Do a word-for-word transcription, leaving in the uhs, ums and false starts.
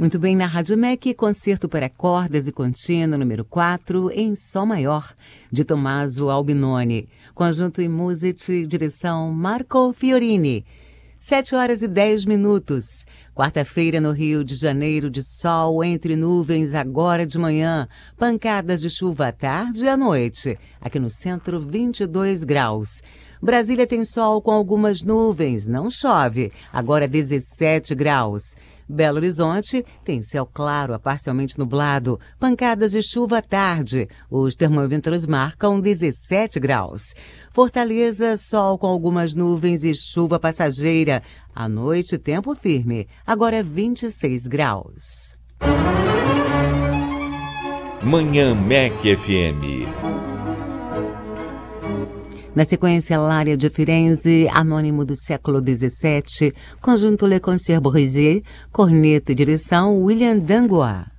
Muito bem, na Rádio M E C, concerto para cordas e contínuo número quatro, em Sol Maior, de Tommaso Albinoni. Conjunto e Music, direção Marco Fiorini. Sete horas e dez minutos. Quarta-feira no Rio de Janeiro, de sol entre nuvens agora de manhã. Pancadas de chuva à tarde e à noite. Aqui no centro, vinte e dois graus. Brasília tem sol com algumas nuvens, não chove. Agora dezessete graus. Belo Horizonte tem céu claro a parcialmente nublado, pancadas de chuva à tarde. Os termômetros marcam dezessete graus. Fortaleza, sol com algumas nuvens e chuva passageira. À noite, tempo firme. Agora vinte e seis graus. Manhã M E C F M. Na sequência, Lária de Firenze, anônimo do século dezessete, conjunto Le Concert Brisé, corneta e direção William Dangois.